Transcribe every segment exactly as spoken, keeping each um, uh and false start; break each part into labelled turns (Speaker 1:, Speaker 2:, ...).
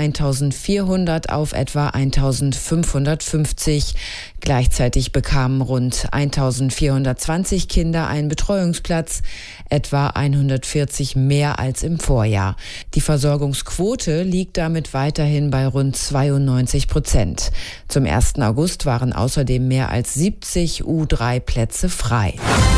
Speaker 1: eintausendvierhundert auf etwa eintausendfünfhundertfünfzig. Gleichzeitig bekamen rund eintausendvierhundertzwanzig Kinder einen Betreuungsplatz, etwa hundertvierzig mehr als im Vorjahr. Die Versorgungsquote liegt damit weiterhin bei rund zweiundneunzig Prozent. Zum ersten August waren außerdem mehr als siebzig U drei Plätze frei.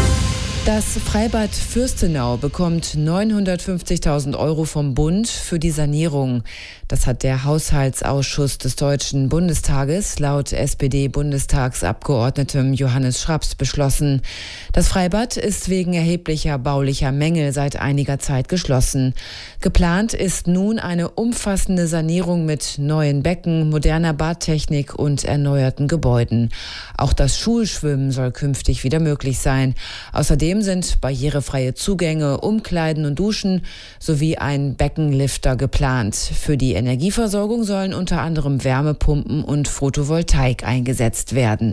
Speaker 1: Das Freibad Fürstenau bekommt neunhundertfünfzigtausend Euro vom Bund für die Sanierung. Das hat der Haushaltsausschuss des Deutschen Bundestages laut S P D-Bundestagsabgeordnetem Johannes Schraps beschlossen. Das Freibad ist wegen erheblicher baulicher Mängel seit einiger Zeit geschlossen. Geplant ist nun eine umfassende Sanierung mit neuen Becken, moderner Badtechnik und erneuerten Gebäuden. Auch das Schulschwimmen soll künftig wieder möglich sein. Außerdem sind barrierefreie Zugänge, Umkleiden und Duschen sowie ein Beckenlifter geplant. Für die Energieversorgung sollen unter anderem Wärmepumpen und Photovoltaik eingesetzt werden.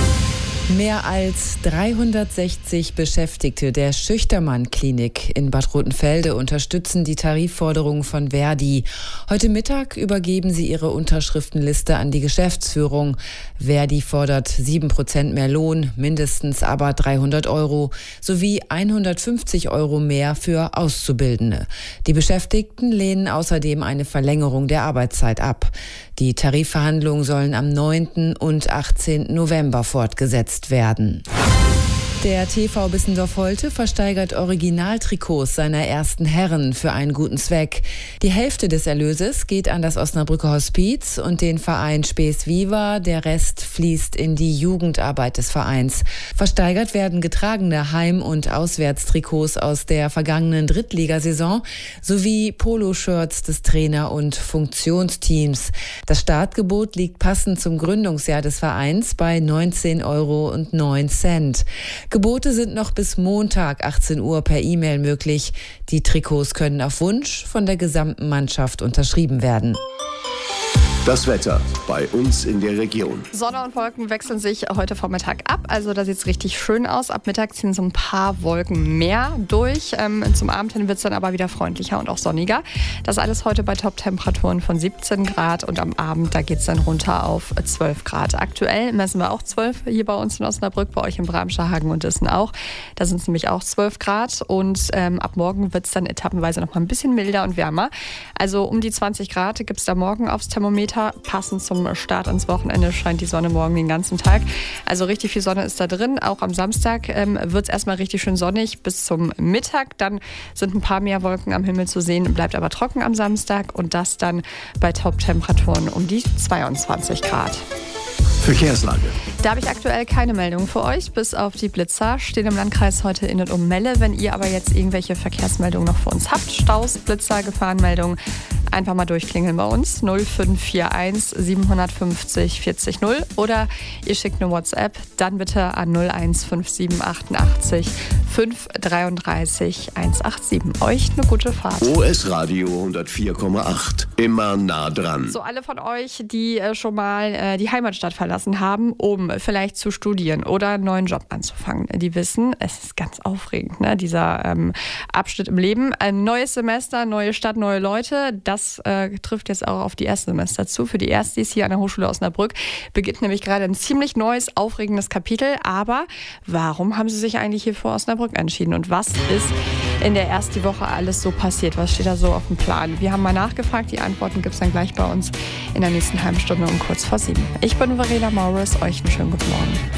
Speaker 1: Mehr als dreihundertsechzig Beschäftigte der Schüchtermann-Klinik in Bad Rotenfelde unterstützen die Tarifforderungen von Verdi. Heute Mittag übergeben sie ihre Unterschriftenliste an die Geschäftsführung. Verdi fordert sieben Prozent mehr Lohn, mindestens aber dreihundert Euro, sowie hundertfünfzig Euro mehr für Auszubildende. Die Beschäftigten lehnen außerdem eine Verlängerung der Arbeitszeit ab. Die Tarifverhandlungen sollen am neunten und achtzehnten November fortgesetzt werden. Der T V Bissendorf-Holte versteigert Originaltrikots seiner ersten Herren für einen guten Zweck. Die Hälfte des Erlöses geht an das Osnabrücker Hospiz und den Verein Spes Viva. Der Rest fließt in die Jugendarbeit des Vereins. Versteigert werden getragene Heim- und Auswärtstrikots aus der vergangenen Drittligasaison sowie Poloshirts des Trainer- und Funktionsteams. Das Startgebot liegt passend zum Gründungsjahr des Vereins bei neunzehn Euro und neun Cent. Gebote sind noch bis Montag achtzehn Uhr per E-Mail möglich. Die Trikots können auf Wunsch von der gesamten Mannschaft unterschrieben werden.
Speaker 2: Das Wetter bei uns in der Region.
Speaker 3: Sonne und Wolken wechseln sich heute Vormittag ab. Also da sieht es richtig schön aus. Ab Mittag ziehen so ein paar Wolken mehr durch. Ähm, zum Abend hin wird es dann aber wieder freundlicher und auch sonniger. Das alles heute bei Top-Temperaturen von siebzehn Grad. Und am Abend, da geht es dann runter auf zwölf Grad. Aktuell messen wir auch zwölf hier bei uns in Osnabrück, bei euch in Bramscher, Hagen und Dissen auch. Da sind es nämlich auch zwölf Grad. Und ähm, ab morgen wird es dann etappenweise noch mal ein bisschen milder und wärmer. Also um die zwanzig Grad gibt es da morgen aufs Thermometer. Passend zum Start ans Wochenende scheint die Sonne morgen den ganzen Tag. Also richtig viel Sonne ist da drin. Auch am Samstag ähm, wird es erstmal richtig schön sonnig bis zum Mittag. Dann sind ein paar mehr Wolken am Himmel zu sehen, bleibt aber trocken am Samstag. Und das dann bei Top-Temperaturen um die zweiundzwanzig Grad.
Speaker 2: Verkehrslage.
Speaker 3: Da habe ich aktuell keine Meldung für euch, bis auf die Blitzer. Stehen im Landkreis heute in und um Melle. Wenn ihr aber jetzt irgendwelche Verkehrsmeldungen noch für uns habt, Staus, Blitzer, Gefahrenmeldungen, einfach mal durchklingeln bei uns. null fünf vier eins sieben fünf null vierzig null oder ihr schickt eine WhatsApp, dann bitte an null eins fünf sieben achtundachtzig fünf dreiunddreißig hundertsiebenundachtzig. Euch eine gute Fahrt.
Speaker 2: O S Radio hundertvier Komma acht. Immer nah dran.
Speaker 3: So, alle von euch, die äh, schon mal äh, die Heimatstadt verlassen haben, um vielleicht zu studieren oder einen neuen Job anzufangen, die wissen, es ist ganz aufregend, ne? Dieser ähm, Abschnitt im Leben. Ein neues Semester, neue Stadt, neue Leute. Das äh, trifft jetzt auch auf die Erstsemester zu. Für die Erstis hier an der Hochschule Osnabrück beginnt nämlich gerade ein ziemlich neues, aufregendes Kapitel. Aber warum haben Sie sich eigentlich hier für Osnabrück entschieden? Und was ist in der ersten Woche alles so passiert? Was steht da so auf dem Plan? Wir haben mal nachgefragt. Die Antworten gibt es dann gleich bei uns in der nächsten halben Stunde um kurz vor sieben. Ich bin Verena Morris. Euch einen schönen guten Morgen.